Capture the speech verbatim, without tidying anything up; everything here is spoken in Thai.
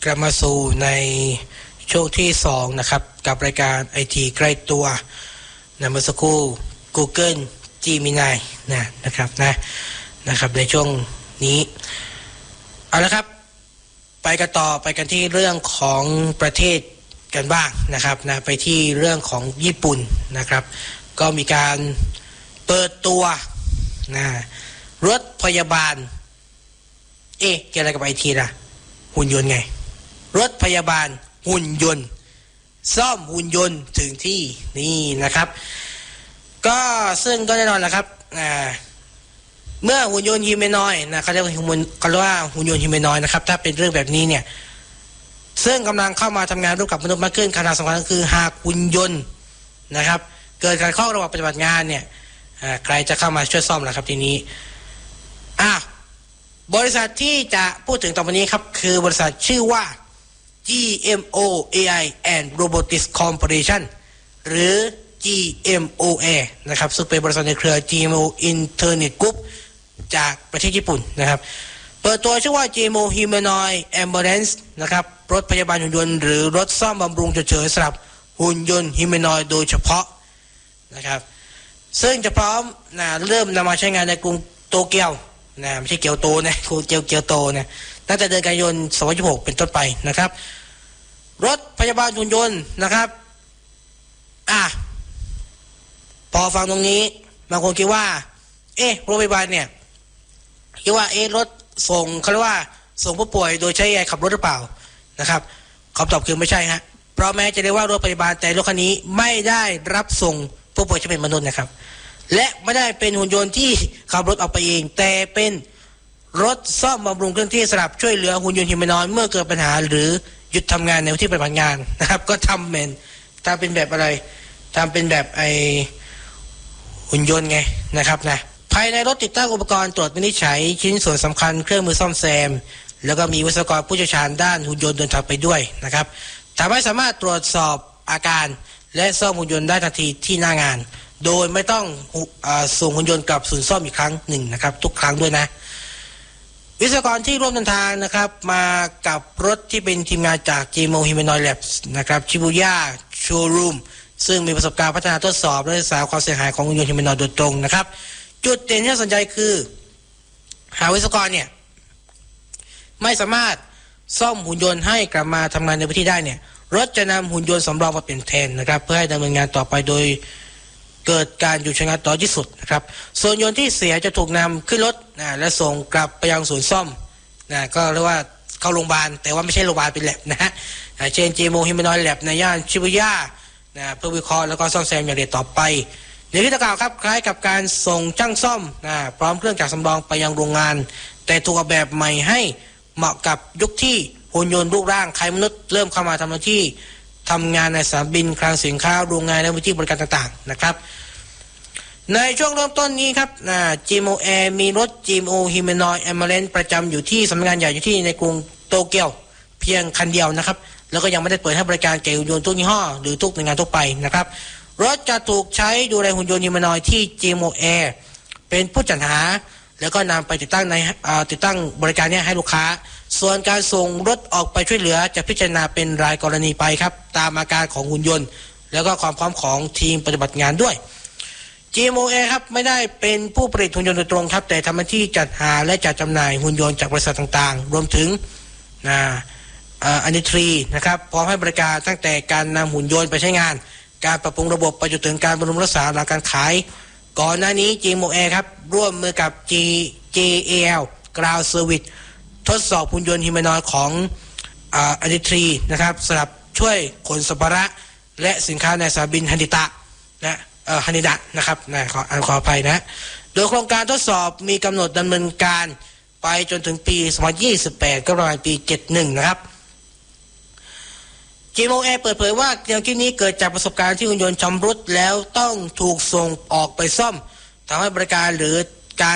กลับมาสู่ในช่วงที่สองนะครับกับรายการ ไอ ที ใกล้ตัวนะเมื่อสักครู่ Google Gemini นะนะครับนะนะครับในช่วงนี้เอาละครับไปกันต่อไปกันที่เรื่องของประเทศกันบ้างนะครับนะไปที่เรื่องของญี่ปุ่นนะครับก็มีการเปิดตัวนะรถพยาบาลเอ๊ะเกี่ยวอะไรกับไอทีล่ะหุ่นยนต์ไงรถพยาบาลหุ่นยนต์ซ่อมหุ่นยนต์ถึงที่นี่นะครับก็ซึ่งก็แน่นอนแหละครับอ่าเมื่อหุ่นยนต์ฮิวแมนอยด์นะเขาเรียกว่าหุ่นเขาเรียกว่าหุ่นยนต์ฮิวแมนอยด์นะครับถ้าเป็นเรื่องแบบนี้เนี่ยซึ่งกำลังเข้ามาทำงานร่วมกับมนุษย์มากขึ้นขนาดสำคัญก็คือหากหุ่นยนต์นะครับเกิดการข้อระหว่างปฏิบัติงานเนี่ยใครจะเข้ามาช่วยซ่อมล่ะครับทีนี้อ่ะบริษัทที่จะพูดถึงต่อไปนี้ครับคือบริษัทชื่อว่า จี เอ็ม โอ เอ ไอ and Robotics Corporation หรือ จี เอ็ม โอ เอ นะครับซึ่งเป็นบริษัทในเครือ จี เอ็ม โอ Internet Group จากประเทศญี่ปุ่นนะครับเปิดตัวชื่อว่า จี เอ็ม โอ Humanoid Ambulance นะครับรถพยาบาลหุ่นยนต์หรือรถซ่อมบำรุงฉุกเฉินสำหรับหุ่นยนต์ Humanoid โดยเฉพาะนะครับซึ่งจะพร้อมนะเริ่มนำมาใช้งานในกรุงโตเกียวนะไม่ใช่เกียวโตนะกรุงเกียวเกียวโตนะตั้งแต่เดือนกันยายนสองพันยี่สิบหกเป็นต้นไปนะครับรถพยาบาลหุ่นยนต์นะครับอ่ะพอฟังตรงนี้บางคนคิดว่าเอ๊ะรถพยาบาลเนี่ยคิดว่าเอ๊ะรถส่งเขาเรียกว่าส่งผู้ป่วยโดยใช้ไอขับรถหรือเปล่านะครับคำตอบคือไม่ใช่ฮะเพราะแม้จะเรียกว่ารถพยาบาลแต่รถคันนี้ไม่ได้รับส่งผู้ป่วยที่เป็นมนุษย์นะครับและไม่ได้เป็นหุ่นยนต์ที่ขับรถออกไปเองแต่เป็นรถซ่อมบำรุงเครื่องที่สำหรับช่วยเหลือหุ่นยนต์ฮิวแมนอยด์เมื่อเกิดปัญหาหรือหยุดทำงานในที่ปฏิบัติงานนะครับก็ทำเป็นทำเป็นแบบอะไรทำเป็นแบบไอหุ่นยนต์ไงนะครับนะภายในรถติดตั้งอุปกรณ์ตรวจวินิจฉัยชิ้นส่วนสำคัญเครื่องมือซ่อมแซมแล้วก็มีวิศวกรผู้เชี่ยวชาญด้านหุ่นยนต์เดินทางไปด้วยนะครับทำให้สามารถตรวจสอบอาการและซ่อมหุ่นยนต์ได้ทันทีที่หน้างานโดยไม่ต้องส่งหุ่นยนต์กลับศูนย์ซ่อมอีกครั้งหนึ่งนะครับทุกครั้งด้วยนะวิศวกรที่ร่วมเดินทางนะครับมากับรถที่เป็นทีมงานจาก จี เอ็ม โอ Humanoid Labs นะครับชิบูย่าโชว์รูมซึ่งมีประสบการณ์พัฒนาทดสอบและศึกษาความเสียหายของหุ่นยนต์ฮิวแมนอยด์โดยตรงนะครับจุดเด่นที่น่าสนใจคือหากวิศวกรเนี่ยไม่สามารถซ่อมหุ่นยนต์ให้กลับมาทำงานในพื้นที่ได้เนี่ยรถจะนำหุ่นยนต์สำรองมาเปลี่ยนแทนนะครับเพื่อให้ดำเนินงานต่อไปโดยเกิดการหยุดใช้งานต่อที่สุดนะครับส่วนยนต์ที่เสียจะถูกนำขึ้นรถนะและส่งกลับไปยังศูนย์ซ่อมนะก็เรียกว่าเข้าโรงพยาบาลแต่ว่าไม่ใช่โรงพยาบาลเป็นแลบนะฮะเช่น จี เอ็ม โอ Humanoid Lab ในย่านชิบุย่านะเพื่อวิเคราะห์แล้วก็ซ่อมแซมอย่างละเอียดต่อไปในที่ดังกล่าวครับคล้ายกับการส่งช่างซ่อมนะพร้อมเครื่องจักรสำรองไปยังโรงงานแต่ถูกออกแบบใหม่ให้เหมาะกับยุคที่หุ่นยนต์รูปร่างคล้ายมนุษย์เริ่มเข้ามาทำหน้าที่ทำงานในสนามบินคลังสินค้าโรงงานและพื้นที่บริการต่างๆนะครับในช่วงเริ่มต้นนี้ครับ จี เอ็ม โอ Air มีรถ จี เอ็ม โอ Humanoid Ambulance ประจำอยู่ที่สำนักงานใหญ่อยู่ที่ในกรุงโตเกียวเพียงคันเดียวนะครับแล้วก็ยังไม่ได้เปิดให้บริการแก่หุ่นยนต์ทุกยี่ห้อหรือทุกหน่วยงานทั่วไปนะครับรถจะถูกใช้ดูแลหุ่นยนต์ฮิวแมนอยด์ที่ จี เอ็ม โอ Air เป็นผู้จัดหาแล้วก็นำไปติดตั้งในติดตั้งบริการนี้ให้ลูกค้าส่วนการส่งรถออกไปช่วยเหลือจะพิจารณาเป็นรายกรณีไปครับตามอาการของหุ่นยนต์แล้วก็ความพร้อมของทีมปฏิบัติงานด้วย จี เอ็ม โอ Air ครับไม่ได้เป็นผู้ผลิตหุ่นยนต์โดยตรงครับแต่ทำหน้าที่จัดหาและจัดจำหน่ายหุ่นยนต์จากบริษัทต่างๆรวมถึงนะอันดิทรีนะครับพร้อมให้บริการตั้งแต่การนำหุ่นยนต์ไปใช้งานการปรับปรุงระบบไปจนถึงการบำรุงรักษาหลังการขายก่อนหน้านี้ จี เอ็ม โอ Air ครับร่วมมือกับ G เจ เอ แอล Ground Service ทดสอบหุ่นยนต์ฮิวแมนอยด์ของอันดิทรีนะครับสำหรับช่วยขนสัมภาระและสินค้าในสนามบินฮันิตะนะเอ่อฮันิดะนะครับนะขอขออภัยนะโดยโครงการทดสอบมีกำหนดดำเนินการไปจนถึงปีสองพันยี่สิบแปดก็ประมาณปีเจ็ดสิบเอ็ดนะครับ จี เอ็ม โอ Air เปิดเผยว่าแนวคิดนี้เกิดจากประสบการณ์ที่หุ่นยนต์ชำรุดแล้วต้องถูกส่งออกไปซ่อมทำให้บริการหรือ